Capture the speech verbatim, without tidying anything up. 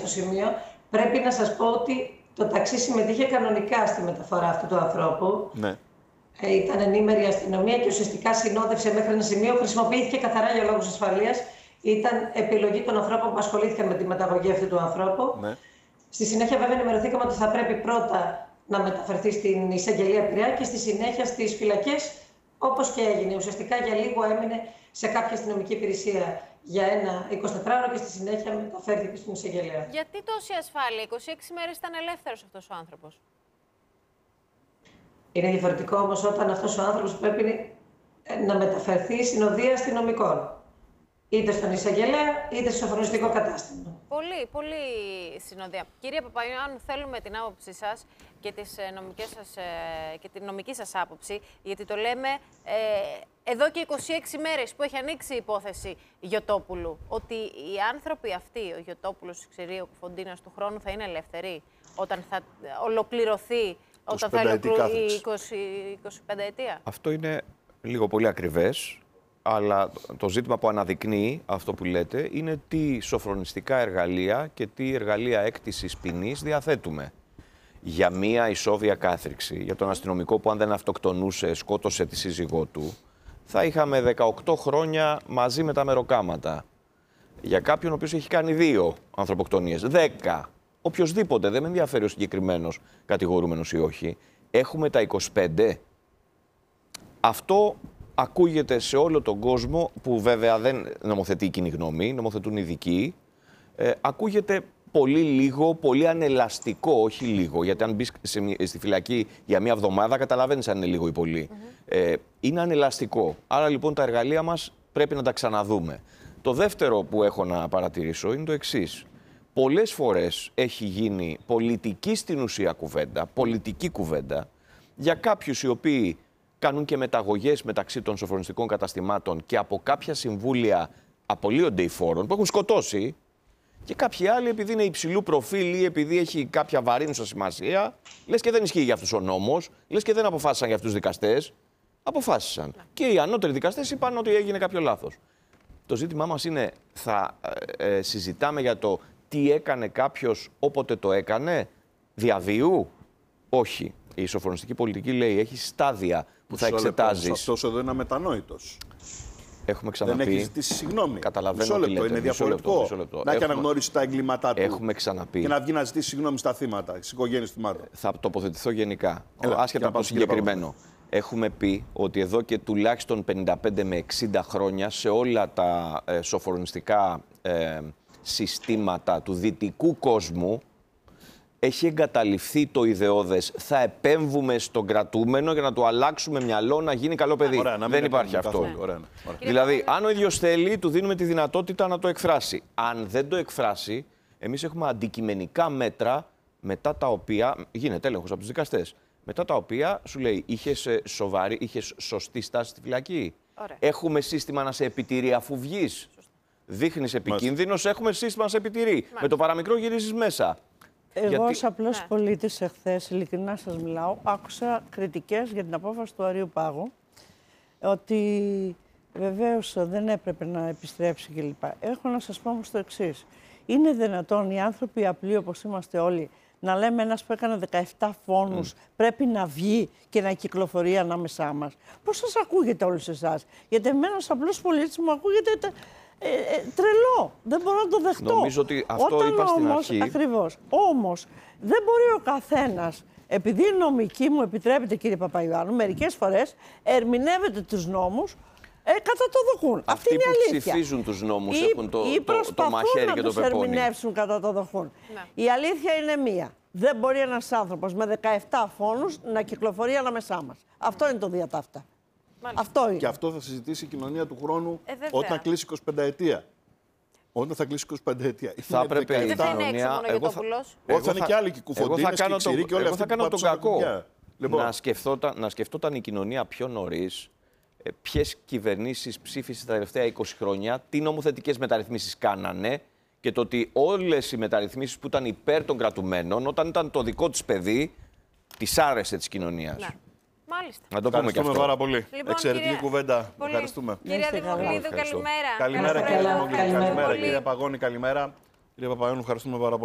στο σημείο. Πρέπει να σας πω ότι το ταξί συμμετείχε κανονικά στη μεταφορά αυτού του ανθρώπου. Ναι. Ε, ήταν ενήμερη η αστυνομία και ουσιαστικά συνόδευσε μέχρι ένα σημείο. Χρησιμοποιήθηκε καθαρά για λόγους ασφαλείας. Ήταν επιλογή των ανθρώπων που ασχολήθηκαν με τη μεταγωγή αυτού του ανθρώπου. Ναι. Στη συνέχεια, βέβαια, ενημερωθήκαμε ότι θα πρέπει πρώτα να μεταφερθεί στην εισαγγελία Πειραιά και στη συνέχεια στις φυλακές, όπως και έγινε. Ουσιαστικά για λίγο έμεινε σε κάποια αστυνομική υπηρεσία για ένα εικοσιτετράωρο και στη συνέχεια μεταφέρθηκε στην εισαγγελία. Γιατί τόση ασφάλεια? είκοσι έξι μέρες ήταν ελεύθερος αυτός ο άνθρωπος. Είναι διαφορετικό όμως όταν αυτός ο άνθρωπος πρέπει να μεταφερθεί συνοδεία αστυνομικών. Είτε στον εισαγγελέα, είτε στο σοφρονιστικό κατάστημα. Πολύ, πολύ συνοδεία. Κυρία Παπαϊωάννου, θέλουμε την άποψή σας και, τις νομικές σας, και την νομική σας άποψη, γιατί το λέμε ε, εδώ και είκοσι έξι μέρες που έχει ανοίξει η υπόθεση Γιωτόπουλου, ότι οι άνθρωποι αυτοί, ο Γιωτόπουλος, ο Ξηρή, ο Κουφοντίνας του χρόνου, θα είναι ελεύθεροι όταν θα ολοκληρωθεί, όταν θα ολοκληρωθεί η είκοσι πέντε ετία. Αυτό είναι λίγο πολύ ακριβές. Αλλά το ζήτημα που αναδεικνύει αυτό που λέτε είναι τι σοφρονιστικά εργαλεία και τι εργαλεία έκτησης ποινής διαθέτουμε για μία ισόβια κάθριξη. Για τον αστυνομικό που αν δεν αυτοκτονούσε, σκότωσε τη σύζυγό του, θα είχαμε δεκαοκτώ χρόνια μαζί με τα μεροκάματα. Για κάποιον ο οποίος έχει κάνει δύο ανθρωποκτονίες, δέκα, οποιοσδήποτε, δεν με ενδιαφέρει ο συγκεκριμένος κατηγορούμενος ή όχι, έχουμε τα είκοσι πέντε. Αυτό ακούγεται σε όλο τον κόσμο, που βέβαια δεν νομοθετεί η κοινή γνώμη, νομοθετούν οι ειδικοί. Ε, ακούγεται πολύ λίγο, πολύ ανελαστικό, όχι λίγο. Γιατί αν μπεις στη φυλακή για μία εβδομάδα, καταλαβαίνεις αν είναι λίγο ή πολύ. Mm-hmm. ε, είναι ανελαστικό. Άρα λοιπόν τα εργαλεία μας πρέπει να τα ξαναδούμε. Το δεύτερο που έχω να παρατηρήσω είναι το εξής. Πολλές φορές έχει γίνει πολιτική στην ουσία κουβέντα, πολιτική κουβέντα, για κάποιους οι οποίοι κάνουν και μεταγωγές μεταξύ των σοφρονιστικών καταστημάτων και από κάποια συμβούλια απολύονται οι φόρων που έχουν σκοτώσει, και κάποιοι άλλοι, επειδή είναι υψηλού προφίλ ή επειδή έχει κάποια βαρύνουσα σημασία, λες και δεν ισχύει για αυτούς ο νόμος, λες και δεν αποφάσισαν για αυτούς τους δικαστές. Αποφάσισαν. Ναι. Και οι ανώτεροι δικαστές είπαν ότι έγινε κάποιο λάθος. Το ζήτημά μας είναι, θα ε, συζητάμε για το τι έκανε κάποιος όποτε το έκανε, διαβίου? Όχι. Η σοφρονιστική πολιτική λέει έχει στάδια που θα εξετάζεις. Αυτός εδώ είναι αμετανόητος. Έχουμε ξαναπεί. Δεν έχει ζητήσει συγγνώμη. Καταλαβαίνω μισό λεπτό, τι λέτε. είναι μισό διαφορετικό. λεπτό, μισό λεπτό. Να έχει Έχουμε... αναγνώρισει τα εγκλήματά του. Έχουμε ξαναπεί. Και να βγει να ζητήσει συγγνώμη στα θύματα, στις οικογένειες θυμάτων. Θα τοποθετηθώ γενικά. Έλα, άσχετα από το συγκεκριμένο. Έχουμε πει ότι εδώ και τουλάχιστον πενήντα πέντε με εξήντα χρόνια σε όλα τα ε, σοφρονιστικά ε, συστήματα του δυτικού κόσμου έχει εγκαταλειφθεί το ιδεώδες. Θα επέμβουμε στον κρατούμενο για να του αλλάξουμε μυαλό να γίνει καλό παιδί. Ωραία, δεν υπάρχει αυτό. Ναι. Ωραία, ωραία. Δηλαδή, αν ο ίδιος θέλει, του δίνουμε τη δυνατότητα να το εκφράσει. Αν δεν το εκφράσει, εμείς έχουμε αντικειμενικά μέτρα μετά τα οποία γίνεται έλεγχος από τους δικαστές. Μετά τα οποία σου λέει, είχες σοβαρή, είχες σωστή στάση στη φυλακή. Ωραία. Έχουμε σύστημα να σε επιτηρεί αφού βγεις. Δείχνεις επικίνδυνος, έχουμε σύστημα να σε επιτηρεί. Μάλιστα. Με το παραμικρό γυρίζεις μέσα. Εγώ Γιατί... ως απλός ναι. πολίτης εχθές, ειλικρινά σας μιλάω, άκουσα κριτικές για την απόφαση του Αρείου Πάγου, ότι βεβαίως δεν έπρεπε να επιστρέψει κλπ. Έχω να σας πω όμως το εξής. Είναι δυνατόν οι άνθρωποι απλοί όπως είμαστε όλοι να λέμε ένας που έκανε δεκαεπτά φόνους mm. πρέπει να βγει και να κυκλοφορεί ανάμεσά μας? Πώς σας ακούγεται όλους εσάς? Γιατί εμένα ως απλός πολίτης μου ακούγεται ε, ε, τρελό. Δεν μπορώ να το δεχτώ. Νομίζω ότι αυτό Όταν είπα στην όμως, αρχή. Ακριβώς. Όμως δεν μπορεί ο καθένας, επειδή η νομική μου επιτρέπεται, κύριε Παπαϊωάννου, μερικές φορές ερμηνεύεται τους νόμους ε, κατά το δοχούν. Αυτοί Αυτή είναι η που αλήθεια. ψηφίζουν τους νόμους Ή, έχουν το, ή το, το μαχαίρι και το πεπόνι. πεπόνι. ερμηνεύσουν κατά το δοχούν. Ναι. Η αλήθεια είναι μία. Δεν μπορεί ένας άνθρωπος με δεκαεπτά φόνους να κυκλοφορεί ανάμεσά μας. Αυτό είναι το διατάφτα. Μάλιστα. Αυτό είναι. Και αυτό θα συζητήσει η κοινωνία του χρόνου ε, όταν κλείσει είκοσι πέντε ετία. Όταν θα κλείσει είκοσι πέντε ετία. Θα έπρεπε η δεν θα είναι έξω κοινωνία. μόνο ο Γιωτόπουλος. Εγώ θα είναι και άλλοι και κουφοντίνες και ξηροί και όλοι αυτοί. Εγώ θα κάνω τον κακό. Λοιπόν. Να, σκεφτόταν, να σκεφτόταν η κοινωνία πιο νωρίς ποιες κυβερνήσεις ψήφισε τα τελευταία είκοσι χρόνια, τι νομοθετικές μεταρρυθμίσεις κάνανε και το ότι όλες οι μεταρρυθμίσεις που ήταν υπέρ των κρατουμένων, όταν ήταν το δικό της παιδί, τις άρεσε της κοινωνίας. Ναι. Μάλιστα. Να το πούμε και αυτό. πάρα πολύ. Λοιπόν, Εξαιρετική κυρία... κουβέντα. Πολύ... Ευχαριστούμε. Κυρία Δημοκλίδου, καλημέρα. Καλημέρα, κύριε Δημοκλίδου. Καλημέρα, κύριε Παγώνη, καλημέρα. Κύριε Παπαϊωάννου, ευχαριστούμε πάρα πολύ.